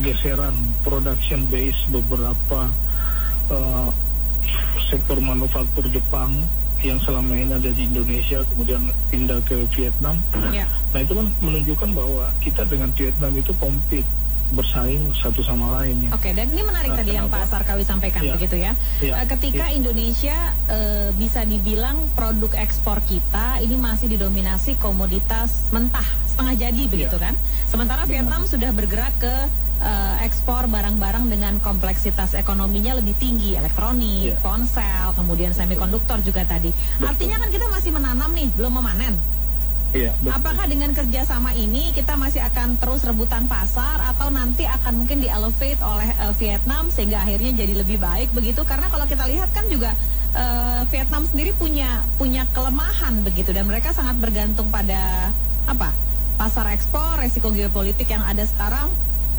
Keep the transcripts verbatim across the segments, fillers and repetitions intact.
pergeseran production base beberapa uh, sektor manufaktur Jepang yang selama ini ada di Indonesia kemudian pindah ke Vietnam. Yeah. Nah itu kan menunjukkan bahwa kita dengan Vietnam itu compete, bersaing satu sama lain ya. Oke, dan ini menarik nah, tadi kenapa? Yang Pak Sarkawi sampaikan ya. Begitu ya. Ya. Ketika ya. Indonesia e, bisa dibilang produk ekspor kita ini masih didominasi komoditas mentah, setengah jadi begitu ya. Kan. Sementara Benar. Vietnam sudah bergerak ke e, ekspor barang-barang dengan kompleksitas ekonominya lebih tinggi, elektronik, ya. Ponsel, kemudian semikonduktor juga tadi. Betul. Artinya kan kita masih menanam nih, belum memanen. Iya, apakah dengan kerjasama ini kita masih akan terus rebutan pasar atau nanti akan mungkin di-elevate oleh uh, Vietnam sehingga akhirnya jadi lebih baik begitu? Karena kalau kita lihat kan juga uh, Vietnam sendiri punya punya kelemahan begitu dan mereka sangat bergantung pada apa? Pasar ekspor, resiko geopolitik yang ada sekarang.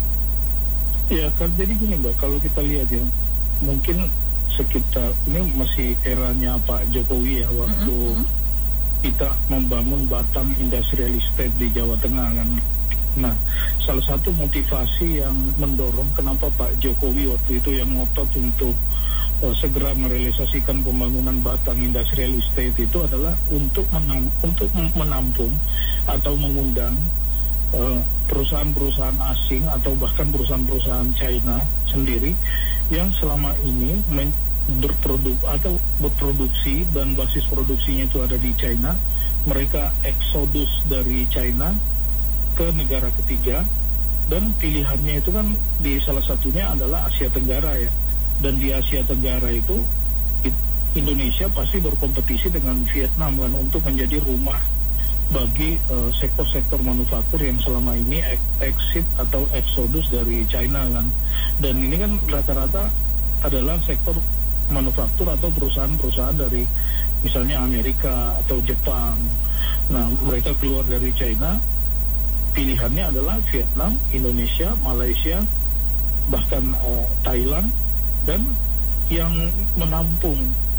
Ya, kan jadi gini Mbak, kalau kita lihat ya, mungkin sekitar ini masih eranya Pak Jokowi ya waktu mm-hmm. kita membangun Batang Industrial Estate di Jawa Tengah kan. Nah, salah satu motivasi yang mendorong kenapa Pak Jokowi waktu itu yang ngotot untuk uh, segera merealisasikan pembangunan Batang Industrial Estate itu adalah untuk menam, untuk menampung atau mengundang uh, perusahaan-perusahaan asing atau bahkan perusahaan-perusahaan China sendiri yang selama ini men berproduk atau berproduksi dan basis produksinya itu ada di China. Mereka eksodus dari China ke negara ketiga dan pilihannya itu kan di salah satunya adalah Asia Tenggara ya. Dan di Asia Tenggara itu Indonesia pasti berkompetisi dengan Vietnam kan untuk menjadi rumah bagi sektor-sektor uh, manufaktur yang selama ini exit atau eksodus dari China kan. Dan ini kan rata-rata adalah sektor manufaktur atau perusahaan-perusahaan dari misalnya Amerika atau Jepang. Nah, mereka keluar dari China, pilihannya adalah Vietnam, Indonesia, Malaysia, bahkan uh, Thailand, dan yang menampung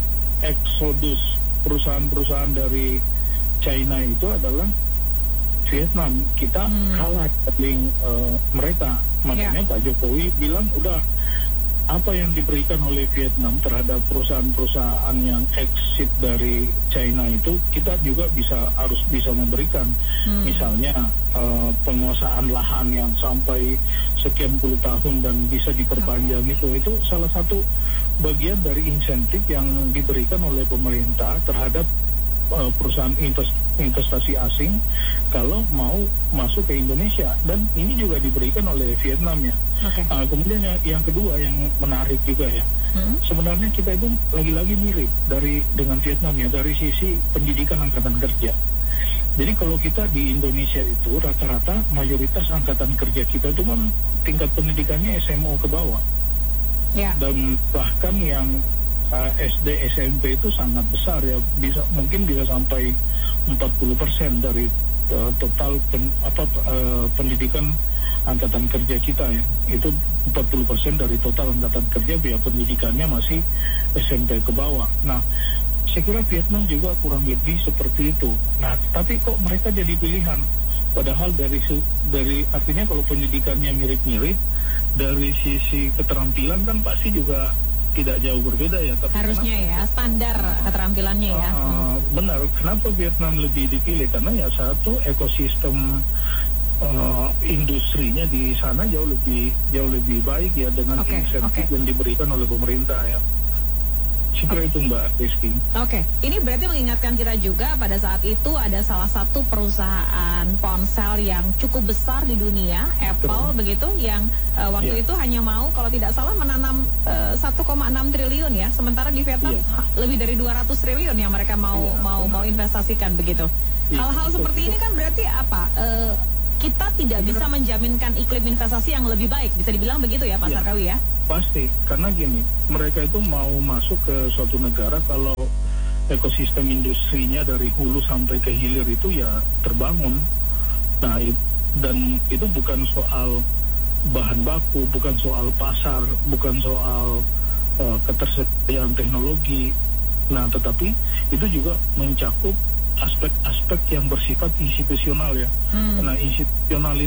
eksodus perusahaan-perusahaan dari China itu adalah Vietnam. Kita hmm. kalah dengan uh, mereka. Makanya yeah. Pak Jokowi bilang udah apa yang diberikan oleh Vietnam terhadap perusahaan-perusahaan yang exit dari China itu kita juga bisa harus bisa memberikan. Hmm. Misalnya uh, penguasaan lahan yang sampai sekian puluh tahun dan bisa diperpanjang okay. itu itu salah satu bagian dari insentif yang diberikan oleh pemerintah terhadap uh, perusahaan invest investasi asing kalau mau masuk ke Indonesia, dan ini juga diberikan oleh Vietnam ya. Okay. Uh, kemudian yang, yang kedua yang menarik juga ya, hmm? sebenarnya kita itu lagi-lagi mirip dari dengan Vietnam ya dari sisi pendidikan angkatan kerja. Jadi kalau kita di Indonesia itu rata-rata mayoritas angkatan kerja kita itu kan tingkat pendidikannya S M O ke bawah, yeah. dan bahkan yang uh, S D S M P itu sangat besar ya, bisa mungkin bisa sampai empat puluh persen dari uh, total pen, apa uh, pendidikan angkatan kerja kita ya. Itu empat puluh persen dari total angkatan kerja biaya pendidikannya masih S M P ke bawah. Nah, saya kira Vietnam juga kurang lebih seperti itu. Nah, tapi kok mereka jadi pilihan? Padahal dari dari artinya kalau pendidikannya mirip-mirip, dari sisi keterampilan kan pasti juga tidak jauh berbeda ya. Tapi harusnya kenapa, ya standar keterampilannya uh, ya. Hmm. Benar. Kenapa Vietnam lebih dipilih? Karena ya satu ekosistem uh, industrinya di sana jauh lebih jauh lebih baik ya dengan okay, insentif okay. yang diberikan oleh pemerintah ya. Seperti itu Mbak Rizky. Oke, okay. Ini berarti mengingatkan kita juga pada saat itu ada salah satu perusahaan ponsel yang cukup besar di dunia, Apple Betul. begitu, yang uh, waktu yeah. itu hanya mau kalau tidak salah menanam uh, satu koma enam triliun ya, sementara di Vietnam yeah. lebih dari dua ratus triliun yang mereka mau yeah, mau benar. mau investasikan begitu. Hal-hal yeah, seperti ini kan berarti apa? Uh, kita tidak bisa menjaminkan iklim investasi yang lebih baik, bisa dibilang begitu ya Pak yeah. Sarkawi ya? Pasti, karena gini, mereka itu mau masuk ke suatu negara kalau ekosistem industrinya dari hulu sampai ke hilir itu ya terbangun. Nah, dan itu bukan soal bahan baku, bukan soal pasar, bukan soal uh, ketersediaan teknologi. Nah, tetapi itu juga mencakup aspek-aspek yang bersifat institusional ya. Hmm. Nah, institusional